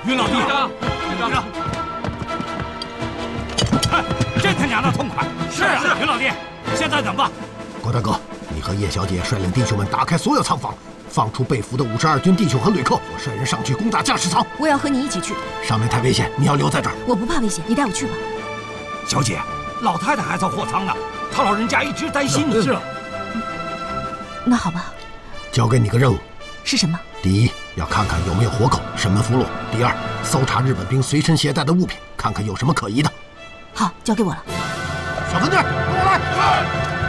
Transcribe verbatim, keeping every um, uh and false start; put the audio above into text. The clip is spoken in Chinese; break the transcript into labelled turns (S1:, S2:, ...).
S1: 云老弟，
S2: 队长，队长，
S1: 这他娘的痛快！是啊，云老弟，现在怎么办？
S3: 郭大哥，你和叶小姐率领弟兄们打开所有仓房，放出被俘的五十二军弟兄和旅客。我率人上去攻打驾驶舱。
S4: 我要和你一起去。
S3: 上面太危险，你要留在这儿。
S4: 我不怕危险，你带我去吧。
S1: 小姐，老太太还在货舱呢，她老人家一直担心你。
S2: 是。
S4: 那好吧。
S3: 交给你个任务。
S4: 是什么？
S3: 第一，要看看有没有活口，审问俘虏；第二，搜查日本兵随身携带的物品，看看有什么可疑的。
S4: 好，交给我了。
S3: 小分队，跟我来。